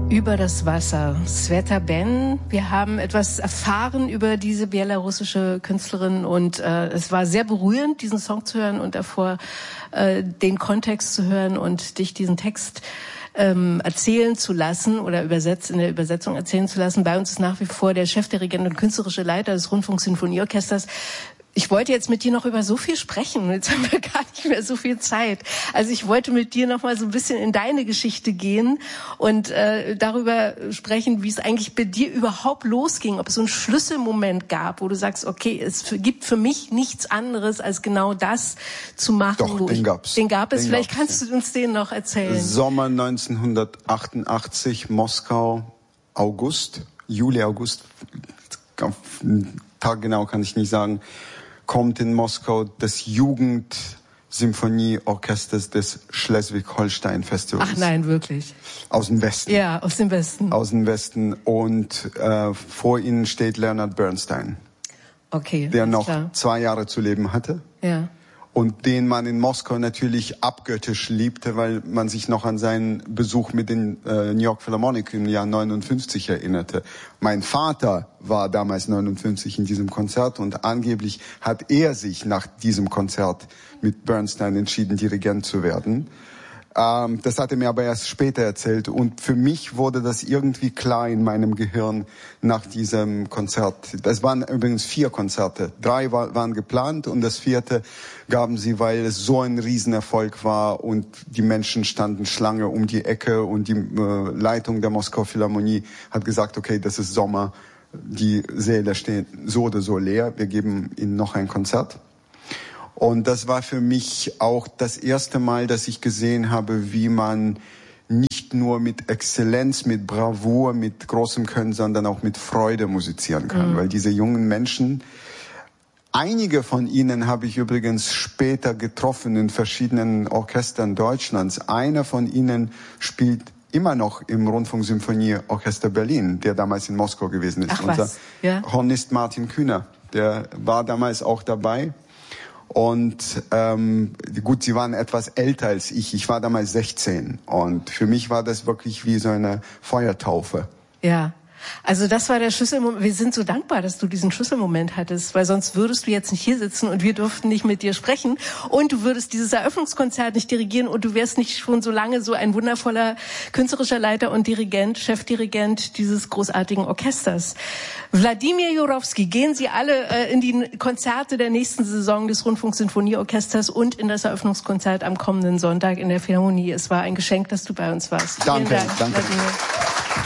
Über das Wasser. Sveta Ben. Wir haben etwas erfahren über diese belarussische Künstlerin und es war sehr berührend, diesen Song zu hören und davor den Kontext zu hören und dich diesen Text erzählen zu lassen oder in der Übersetzung erzählen zu lassen. Bei uns ist nach wie vor der Chefdirigent und künstlerische Leiter des Rundfunksinfonieorchesters. Ich wollte jetzt mit dir noch über so viel sprechen. Jetzt haben wir gar nicht mehr so viel Zeit. Also ich wollte mit dir noch mal so ein bisschen in deine Geschichte gehen und darüber sprechen, wie es eigentlich bei dir überhaupt losging. Ob es so einen Schlüsselmoment gab, wo du sagst, okay, es gibt für mich nichts anderes, als genau das zu machen. Doch, den gab's. Den gab es. Vielleicht kannst du uns den noch erzählen. Sommer 1988, Moskau, Juli, August, Tag genau kann ich nicht sagen, kommt in Moskau das Jugendsymphonieorchester des Schleswig-Holstein-Festivals. Ach nein, wirklich? Aus dem Westen. Ja, aus dem Westen. Aus dem Westen. Und vor ihnen steht Leonard Bernstein. Okay, der noch klar. 2 Jahre zu leben hatte. Ja. Und den man in Moskau natürlich abgöttisch liebte, weil man sich noch an seinen Besuch mit den New York Philharmonic im Jahr 59 erinnerte. Mein Vater war damals 59 in diesem Konzert und angeblich hat er sich nach diesem Konzert mit Bernstein entschieden, Dirigent zu werden. Das hat er mir aber erst später erzählt und für mich wurde das irgendwie klar in meinem Gehirn nach diesem Konzert. Das waren übrigens 4 Konzerte. 3 waren geplant und das 4. gaben sie, weil es so ein Riesenerfolg war und die Menschen standen Schlange um die Ecke und die Leitung der Moskau Philharmonie hat gesagt, okay, das ist Sommer, die Säle stehen so oder so leer, wir geben ihnen noch ein Konzert. Und das war für mich auch das erste Mal, dass ich gesehen habe, wie man nicht nur mit Exzellenz, mit Bravour, mit großem Können, sondern auch mit Freude musizieren kann. Weil diese jungen Menschen, einige von ihnen habe ich übrigens später getroffen in verschiedenen Orchestern Deutschlands. Einer von ihnen spielt immer noch im Rundfunksymphonieorchester Berlin, der damals in Moskau gewesen ist. Ach was, ja? Hornist Martin Kühner, der war damals auch dabei. Und gut, sie waren etwas älter als ich. Ich war damals 16 und für mich war das wirklich wie so eine Feuertaufe. Ja. Also das war der Schlüsselmoment. Wir sind so dankbar, dass du diesen Schlüsselmoment hattest, weil sonst würdest du jetzt nicht hier sitzen und wir durften nicht mit dir sprechen und du würdest dieses Eröffnungskonzert nicht dirigieren und du wärst nicht schon so lange so ein wundervoller künstlerischer Leiter und Dirigent, Chefdirigent dieses großartigen Orchesters. Wladimir Jurowski, gehen Sie alle in die Konzerte der nächsten Saison des Rundfunksinfonieorchesters und in das Eröffnungskonzert am kommenden Sonntag in der Philharmonie. Es war ein Geschenk, dass du bei uns warst. Danke, Vielen Dank, danke. Wladimir.